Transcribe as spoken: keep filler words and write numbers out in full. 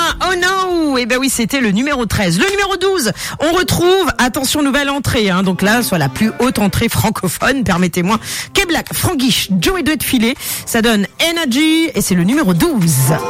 Oh no. Eh ben oui, c'était le numéro treize. Le numéro douze, on retrouve, attention, nouvelle entrée, hein. Donc là, soit la plus haute entrée francophone, permettez-moi. K-Black, Franguiche, Joey Duet Filet. Ça donne Energy et c'est le numéro douze.